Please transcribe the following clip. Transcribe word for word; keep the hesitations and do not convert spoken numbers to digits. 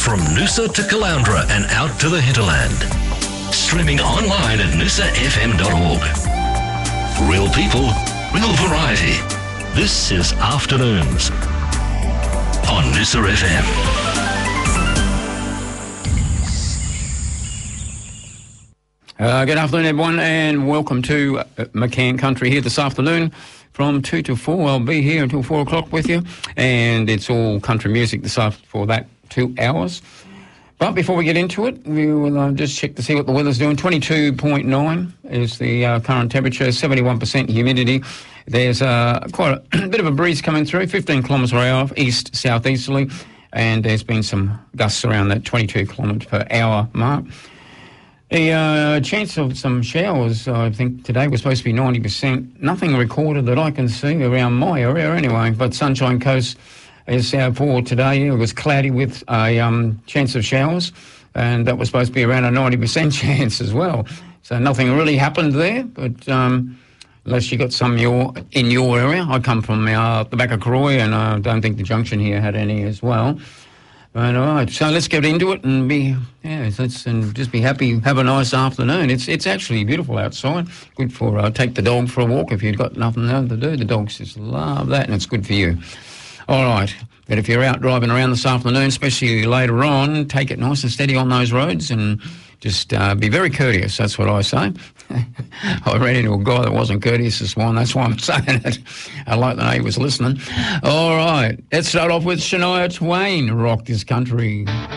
From Noosa to Caloundra and out to the hinterland. Streaming online at noosa f m dot org. Real people, real variety. This is Afternoons on Noosa F M. Uh, good afternoon, everyone, and welcome to uh, McCann Country here this afternoon from two to four. I'll be here until four o'clock with you, and it's all country music this afternoon for that two hours. But before we get into it, we will uh, just check to see what the weather's doing. twenty-two point nine is the uh, current temperature, seventy-one percent humidity. There's uh, quite a bit of a breeze coming through, fifteen kilometres per hour, east-southeasterly, and there's been some gusts around that twenty-two kilometres per hour mark. The uh, chance of some showers, I think today was supposed to be ninety percent. Nothing recorded that I can see around my area anyway, but Sunshine Coast is uh, for today. It was cloudy with a um, chance of showers, and that was supposed to be around a ninety percent chance as well. So nothing really happened there, but um, unless you got some your, in your area. I come from uh, the back of Croy, and I don't think the junction here had any as well. Right, all right, so let's get into it and be, yeah, let's and just be happy, have a nice afternoon. It's it's actually beautiful outside. Good for, uh, take the dog for a walk if you've got nothing else to do. The dogs just love that, and it's good for you. All right, but if you're out driving around this afternoon, especially later on, take it nice and steady on those roads and just uh, be very courteous, that's what I say. I ran into a guy that wasn't courteous this morning, that's why I'm saying it. I like that he was listening. All right, let's start off with Shania Twain, Rock This Country.